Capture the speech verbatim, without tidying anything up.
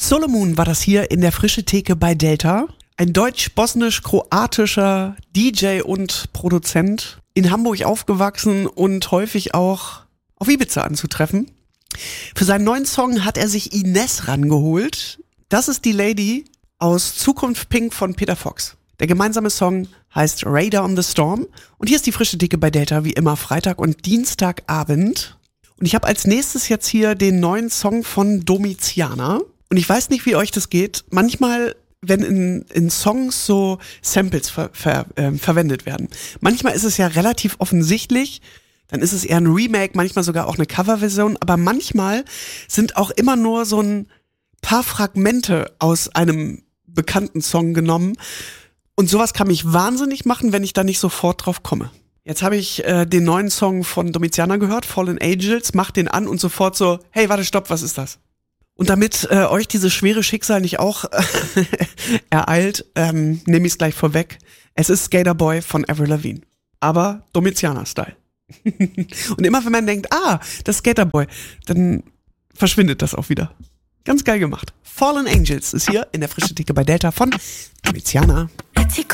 Solomon war das hier in der Frische Theke bei Delta. Ein deutsch-bosnisch-kroatischer D J und Produzent. In Hamburg aufgewachsen und häufig auch auf Ibiza anzutreffen. Für seinen neuen Song hat er sich Ines rangeholt. Das ist die Lady aus Zukunft Pink von Peter Fox. Der gemeinsame Song heißt Radar on the Storm. Und hier ist die Frische Theke bei Delta, wie immer Freitag und Dienstagabend. Und ich habe als nächstes jetzt hier den neuen Song von Domiziana. Und ich weiß nicht, wie euch das geht. Manchmal, wenn in, in Songs so Samples ver, ver, äh, verwendet werden. Manchmal ist es ja relativ offensichtlich. Dann ist es eher ein Remake, manchmal sogar auch eine Coverversion. Aber manchmal sind auch immer nur so ein paar Fragmente aus einem bekannten Song genommen. Und sowas kann mich wahnsinnig machen, wenn ich da nicht sofort drauf komme. Jetzt habe ich äh, den neuen Song von Domiziana gehört, Fallen Angels, mach den an und sofort so, hey, warte, stopp, was ist das? Und damit äh, euch dieses schwere Schicksal nicht auch äh, ereilt, ähm, nehme ich es gleich vorweg. Es ist Skater Boy von Avril Lavigne, aber Domiziana-Style. Und immer wenn man denkt, ah, das ist Skater Boy, dann verschwindet das auch wieder. Ganz geil gemacht. Fallen Angels ist hier in der Frische Theke bei Delta von Domiziana.